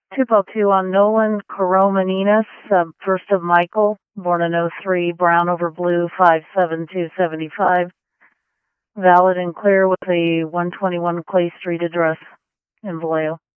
202 on Nolan Coromaninas, first of Michael, born in '03, brown over blue, 57275. Valid and clear with a 121 Clay Street address in Vallejo.